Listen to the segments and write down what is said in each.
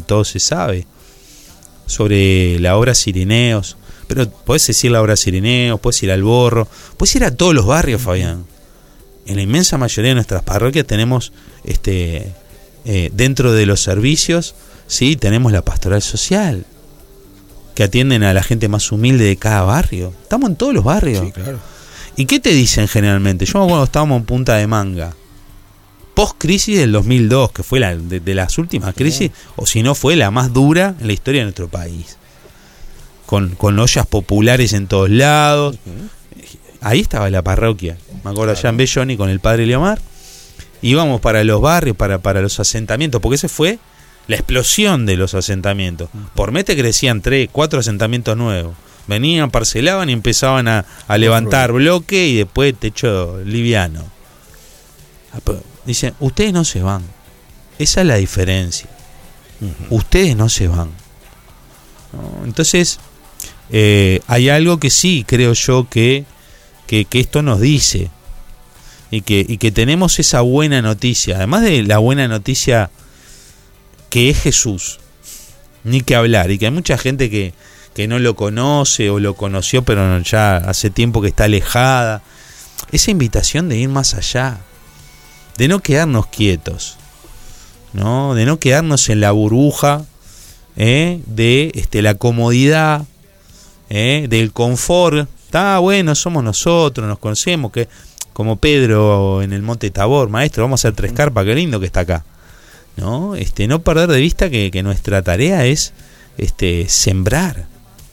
todo se sabe, sobre la obra Cirineos. Pero podés decir la obra Cirineos, podés ir al Borro, podés ir a todos los barrios, Fabián. En la inmensa mayoría de nuestras parroquias tenemos dentro de los servicios, sí, tenemos la pastoral social, que atienden a la gente más humilde de cada barrio. Estamos en todos los barrios. Sí, claro. ¿Y qué te dicen generalmente? Yo cuando estábamos en Punta de Manga, post-crisis del 2002, que fue de las últimas crisis, o si no fue la más dura en la historia de nuestro país, con ollas populares en todos lados. Ahí estaba la parroquia, me acuerdo, allá en Belloni con el padre Leomar. Íbamos para los barrios, para los asentamientos, porque ese fue la explosión de los asentamientos. Por mes te crecían 3, 4 asentamientos nuevos. Venían, parcelaban y empezaban a levantar bloque y después techo liviano. Dicen, ustedes no se van. Esa es la diferencia. Ustedes no se van. ¿No? Entonces, hay algo que sí creo yo que esto nos dice. Y que tenemos esa buena noticia. Además de la buena noticia que es Jesús. Ni que hablar. Y que hay mucha gente que no lo conoce o lo conoció pero ya hace tiempo que está alejada. Esa invitación de ir más allá, de no quedarnos quietos, ¿no? De no quedarnos en la burbuja de la comodidad, del confort. Está bueno, somos nosotros, nos conocemos, que como Pedro en el Monte Tabor, maestro, vamos a hacer 3 carpas, qué lindo que está acá, ¿no? No perder de vista que nuestra tarea es sembrar.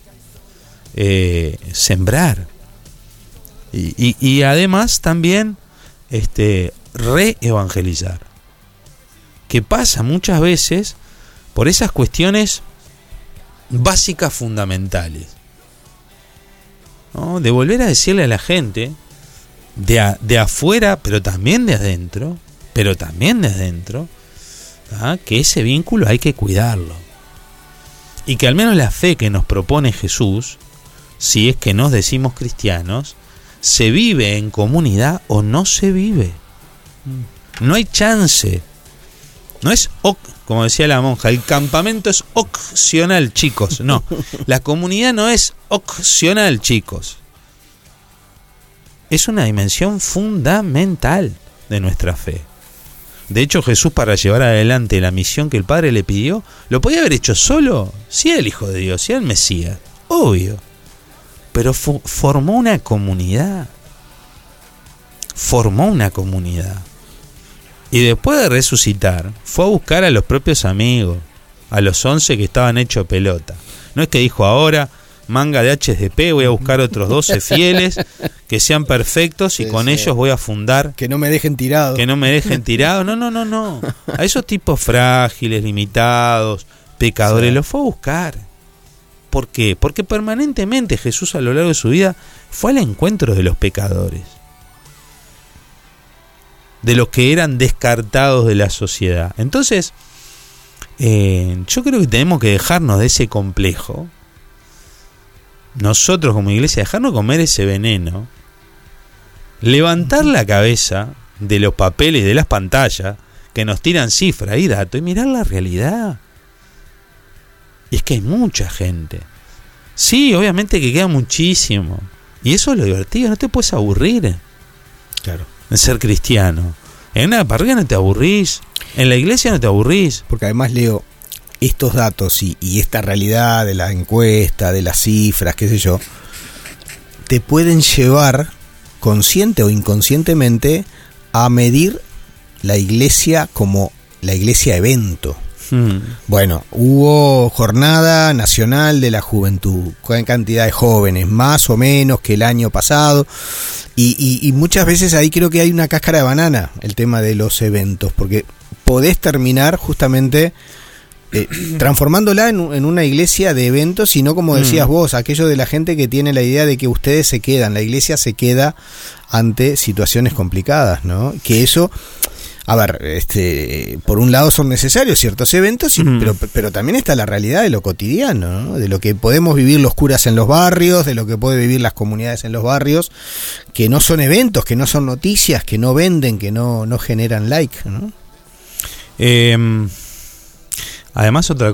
Sembrar y además también reevangelizar, que pasa muchas veces por esas cuestiones básicas fundamentales, ¿no? De volver a decirle a la gente de afuera, pero también de adentro, ¿ah? Que ese vínculo hay que cuidarlo, y que al menos la fe que nos propone Jesús, si es que nos decimos cristianos, se vive en comunidad o no se vive. No hay chance. No es, como decía la monja, el campamento es opcional, chicos. No, la comunidad no es opcional, chicos. Es una dimensión fundamental de nuestra fe. De hecho, Jesús, para llevar adelante la misión que el Padre le pidió, lo podía haber hecho solo, si era el Hijo de Dios, si era el Mesías, obvio. Pero formó una comunidad. Y después de resucitar, fue a buscar a los propios amigos, a los 11 que estaban hechos pelota. No es que dijo, ahora, manga de HDP, voy a buscar otros 12 fieles que sean perfectos y con ellos voy a fundar. Que no me dejen tirado. No. A esos tipos frágiles, limitados, pecadores, los fue a buscar. ¿Por qué? Porque permanentemente Jesús a lo largo de su vida fue al encuentro de los pecadores, de los que eran descartados de la sociedad. Entonces, yo creo que tenemos que dejarnos de ese complejo, nosotros como iglesia, dejarnos comer ese veneno, levantar la cabeza de los papeles, de las pantallas, que nos tiran cifras y datos, y mirar la realidad. Y es que hay mucha gente. Sí, obviamente que queda muchísimo. Y eso es lo divertido, no te puedes aburrir. Claro. De ser cristiano. En una parroquia no te aburrís, en la iglesia no te aburrís. Porque además, Leo, estos datos y esta realidad de la encuesta, de las cifras, qué sé yo, te pueden llevar, consciente o inconscientemente, a medir la iglesia como la iglesia evento. Bueno, hubo jornada nacional de la juventud, con cantidad de jóvenes, más o menos que el año pasado, y muchas veces ahí creo que hay una cáscara de banana, el tema de los eventos, porque podés terminar justamente transformándola en una iglesia de eventos, y no como decías vos, aquello de la gente que tiene la idea de que ustedes se quedan, la iglesia se queda ante situaciones complicadas, ¿no? Que eso... A ver, por un lado son necesarios ciertos eventos, pero también está la realidad de lo cotidiano, ¿no? De lo que podemos vivir los curas en los barrios, de lo que pueden vivir las comunidades en los barrios, que no son eventos, que no son noticias, que no venden, que no generan like, ¿no? Además, otra